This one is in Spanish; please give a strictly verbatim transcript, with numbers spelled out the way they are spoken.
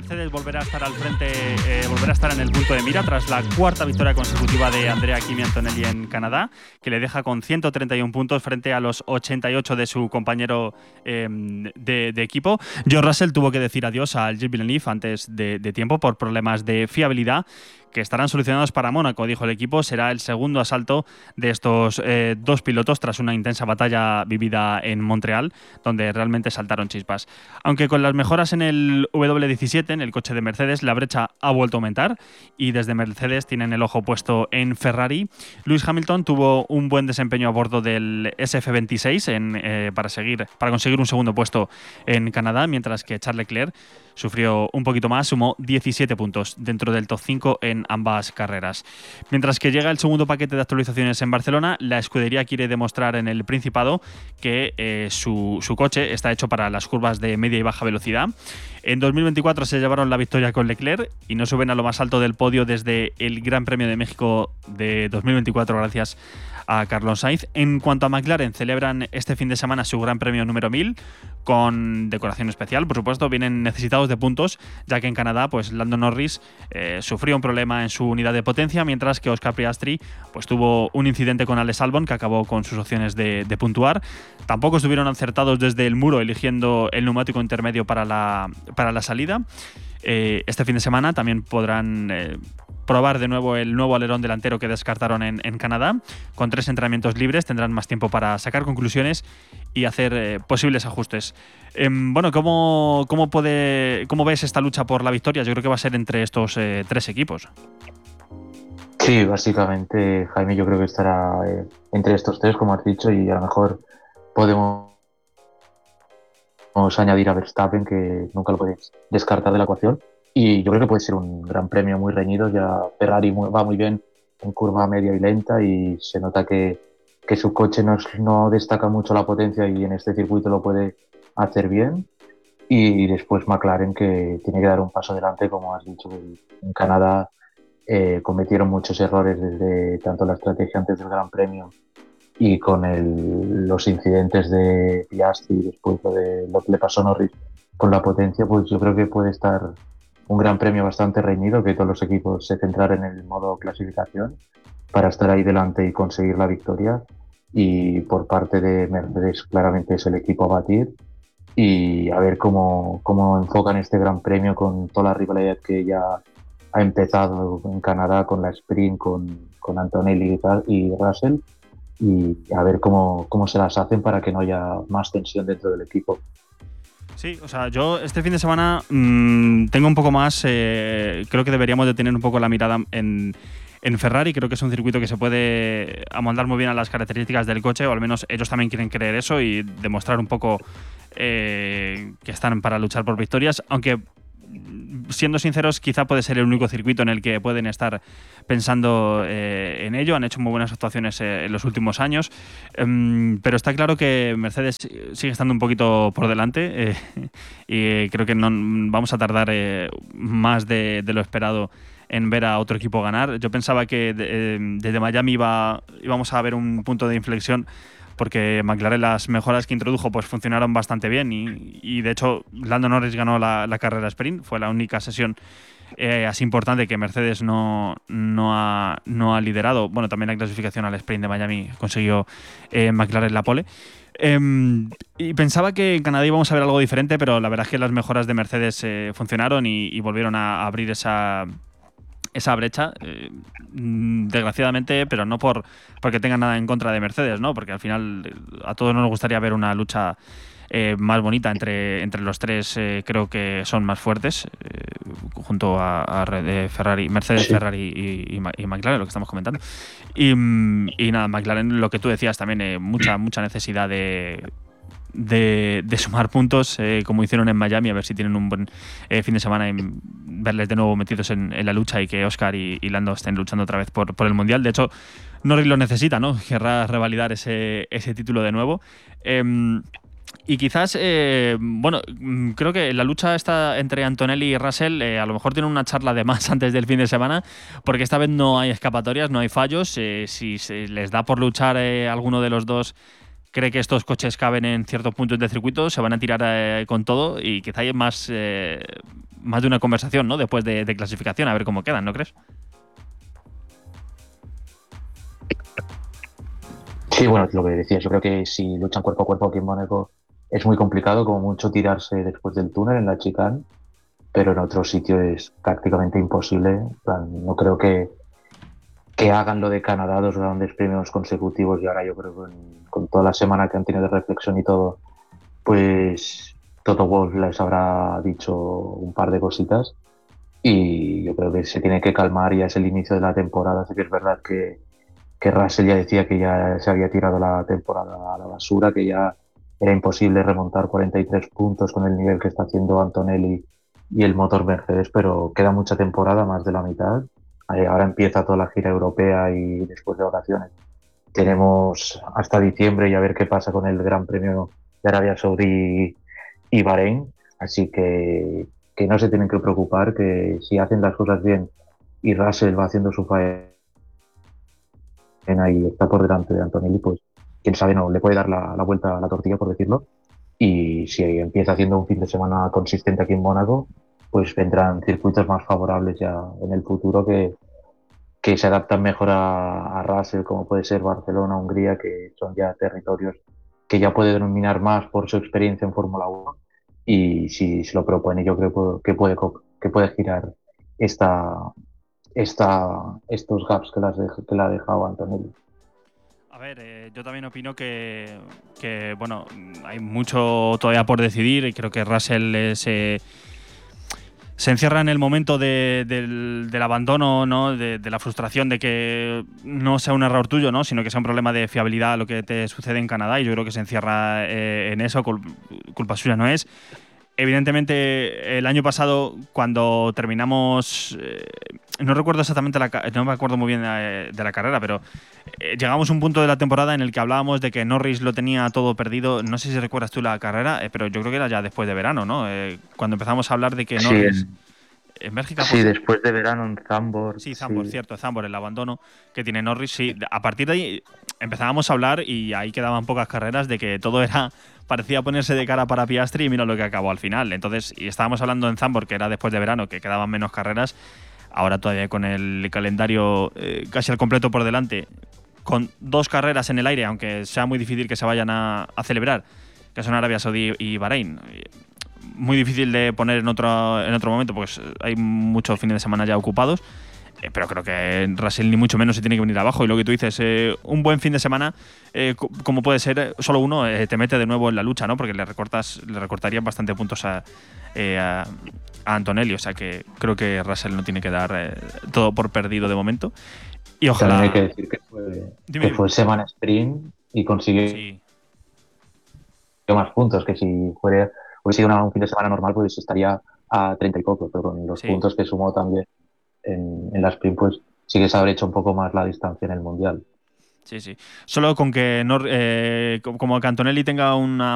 Mercedes volverá a estar al frente, eh, volverá a estar en el punto de mira tras la cuarta victoria consecutiva de Andrea Kimi Antonelli en Canadá, que le deja con ciento treinta y uno puntos frente a los ochenta y ocho de su compañero eh, de, de equipo. George Russell tuvo que decir adiós al Gilles Villeneuve antes de, de tiempo por problemas de fiabilidad, que estarán solucionados para Mónaco, dijo el equipo. Será el segundo asalto de estos eh, dos pilotos tras una intensa batalla vivida en Montreal, donde realmente saltaron chispas. Aunque con las mejoras en el W diecisiete, en el coche de Mercedes, la brecha ha vuelto a aumentar y desde Mercedes tienen el ojo puesto en Ferrari. Lewis Hamilton tuvo un buen desempeño a bordo del S F veintiséis en, eh, para, seguir, para conseguir un segundo puesto en Canadá, mientras que Charles Leclerc sufrió un poquito más, sumó diecisiete puntos dentro del top cinco en ambas carreras. Mientras que llega el segundo paquete de actualizaciones en Barcelona, la escudería quiere demostrar en el Principado que eh, su, su coche está hecho para las curvas de media y baja velocidad. En dos mil veinticuatro se llevaron la victoria con Leclerc y no suben a lo más alto del podio desde el Gran Premio de México de dos mil veinticuatro gracias a Carlos Sainz. En cuanto a McLaren, celebran este fin de semana su Gran Premio número mil con decoración especial. Por supuesto, vienen necesitados de puntos, ya que en Canadá pues Lando Norris eh, sufrió un problema en su unidad de potencia, mientras que Oscar Piastri pues tuvo un incidente con Alex Albon que acabó con sus opciones de, de puntuar. Tampoco estuvieron acertados desde el muro eligiendo el neumático intermedio para la, para la salida. Eh, este fin de semana también podrán eh, probar de nuevo el nuevo alerón delantero que descartaron en, en Canadá. Con tres entrenamientos libres tendrán más tiempo para sacar conclusiones y hacer eh, posibles ajustes. Eh, bueno, ¿cómo, cómo, puede, ¿cómo ves esta lucha por la victoria? Yo creo que va a ser entre estos eh, tres equipos. Sí, básicamente, Jaime, yo creo que estará eh, entre estos tres, como has dicho, y a lo mejor podemos Vamos a añadir a Verstappen, que nunca lo podéis descartar de la ecuación. Y yo creo que puede ser un gran premio muy reñido. Ya Ferrari muy, va muy bien en curva media y lenta y se nota que, que su coche no, no destaca mucho la potencia y en este circuito lo puede hacer bien. Y después McLaren, que tiene que dar un paso adelante, como has dicho. En Canadá eh, cometieron muchos errores desde tanto la estrategia antes del Gran Premio y con el, los incidentes de Piastri y después lo, de, lo que le pasó a Norris con la potencia, pues yo creo que puede estar un gran premio bastante reñido, que todos los equipos se centraran en el modo clasificación para estar ahí delante y conseguir la victoria. Y por parte de Mercedes claramente es el equipo a batir y a ver cómo, cómo enfocan este gran premio con toda la rivalidad que ya ha empezado en Canadá con la sprint, con, con Antonelli y, tal, y Russell. Y a ver cómo, cómo se las hacen para que no haya más tensión dentro del equipo. Sí, o sea, yo este fin de semana mmm, tengo un poco más, eh, creo que deberíamos de tener un poco la mirada en, en Ferrari. Creo que es un circuito que se puede amoldar muy bien a las características del coche, o al menos ellos también quieren creer eso y demostrar un poco eh, que están para luchar por victorias, aunque siendo sinceros, quizá puede ser el único circuito en el que pueden estar pensando eh, en ello. Han hecho muy buenas actuaciones eh, en los últimos años, um, pero está claro que Mercedes sigue estando un poquito por delante eh, y creo que no vamos a tardar eh, más de, de lo esperado en ver a otro equipo ganar. Yo pensaba que de, eh, desde Miami iba, íbamos a ver un punto de inflexión, porque McLaren las mejoras que introdujo pues funcionaron bastante bien y, y de hecho Lando Norris ganó la, la carrera sprint. Fue la única sesión eh, así importante que Mercedes no, no, ha, no ha liderado. Bueno, también la clasificación al sprint de Miami consiguió eh, McLaren la pole. Eh, y pensaba que en Canadá íbamos a ver algo diferente, pero la verdad es que las mejoras de Mercedes eh, funcionaron y, y volvieron a abrir esa... esa brecha, eh, desgraciadamente, pero no por porque tengan nada en contra de Mercedes, ¿no? Porque al final a todos nos gustaría ver una lucha eh, más bonita entre, entre los tres. Eh, creo que son más fuertes eh, junto a, a Ferrari, Mercedes, sí. Ferrari y, y, y McLaren, lo que estamos comentando. Y, y nada, McLaren, lo que tú decías también, eh, mucha mucha necesidad de De, de sumar puntos, eh, como hicieron en Miami, a ver si tienen un buen eh, fin de semana y verles de nuevo metidos en, en la lucha y que Oscar y, y Lando estén luchando otra vez por, por el Mundial. De hecho, Norris lo necesita, ¿no? Querrá revalidar ese, ese título de nuevo. Eh, y quizás, eh, bueno, creo que la lucha está entre Antonelli y Russell, eh, a lo mejor tienen una charla de más antes del fin de semana, porque esta vez no hay escapatorias, no hay fallos. Eh, si se les da por luchar eh, alguno de los dos, cree que estos coches caben en ciertos puntos del circuito, se van a tirar eh, con todo y quizá hay más, eh, más de una conversación, ¿no? Después de, de clasificación, a ver cómo quedan, ¿no crees? Sí, bueno, es lo que decías. Yo creo que si luchan cuerpo a cuerpo aquí en Mónaco es muy complicado, como mucho tirarse después del túnel en la chicane, pero en otro sitio es prácticamente imposible. En plan, no creo que, que hagan lo de Canadá, dos grandes premios consecutivos, y ahora yo creo que con, con toda la semana que han tenido de reflexión y todo, pues Toto Wolff les habrá dicho un par de cositas y yo creo que se tiene que calmar, ya es el inicio de la temporada. Así que es verdad que, que Russell ya decía que ya se había tirado la temporada a la basura, que ya era imposible remontar cuarenta y tres puntos con el nivel que está haciendo Antonelli y el motor Mercedes, pero queda mucha temporada, más de la mitad. Eh, Ahora empieza toda la gira europea y después de vacaciones tenemos hasta diciembre y a ver qué pasa con el Gran Premio de Arabia Saudí y Bahrein. Así que, que no se tienen que preocupar, que si hacen las cosas bien y Russell va haciendo su faena y está por delante de Antonelli, pues quién sabe, no le puede dar la, la vuelta a la tortilla, por decirlo. Y si empieza haciendo un fin de semana consistente aquí en Mónaco, pues vendrán circuitos más favorables ya en el futuro que, que se adaptan mejor a, a Russell, como puede ser Barcelona, Hungría, que son ya territorios que ya puede denominar más por su experiencia en Fórmula uno. Y si se lo propone, yo creo que puede, que puede girar esta, esta, estos gaps que, las de, que le ha dejado Antonelli. A ver, eh, yo también opino que, que, bueno, hay mucho todavía por decidir y creo que Russell es, eh, se encierra en el momento de, del, del abandono, ¿no? De, de la frustración de que no sea un error tuyo, ¿no? Sino que sea un problema de fiabilidad lo que te sucede en Canadá, y yo creo que se encierra eh, en eso, culpa suya no es. Evidentemente, el año pasado, cuando terminamos, eh, no recuerdo exactamente, la, no me acuerdo muy bien de, de la carrera, pero eh, llegamos a un punto de la temporada en el que hablábamos de que Norris lo tenía todo perdido. No sé si recuerdas tú la carrera, eh, pero yo creo que era ya después de verano, ¿no? Eh, cuando empezamos a hablar de que Sí, Norris... en, En Bélgica, sí, pues... después de verano en Zandvoort, Sí, Zambor, sí. cierto, Zambor, el abandono que tiene Norris. Sí, a partir de ahí empezábamos a hablar y ahí quedaban pocas carreras de que todo era... Parecía ponerse de cara para Piastri y mira lo que acabó al final. Entonces, y estábamos hablando en Zambor, que era después de verano, que quedaban menos carreras. Ahora todavía con el calendario eh, casi al completo por delante, con dos carreras en el aire, aunque sea muy difícil que se vayan a, a celebrar, que son Arabia Saudí y Bahrein. Muy difícil de poner en otro, en otro momento, pues hay muchos fines de semana ya ocupados. Eh, pero creo que Russell ni mucho menos se tiene que venir abajo. Y lo que tú dices, eh, un buen fin de semana, eh, como puede ser, eh, solo uno eh, te mete de nuevo en la lucha, ¿no? Porque le recortas, le recortarían bastante puntos a, eh, a, a Antonelli. O sea que creo que Russell no tiene que dar eh, todo por perdido de momento. Y ojalá... También hay que decir que fue, Dime, que dime. fue semana sprint y consiguió Sí, más puntos, que si fuera, hubiese sido una- un fin de semana normal, pues estaría a treinta y poco, pero con los sí. puntos que sumó también en, en la sprint, pues sí que se habrá hecho un poco más la distancia en el Mundial. Sí, sí. Solo con que no, eh, como que Antonelli tenga una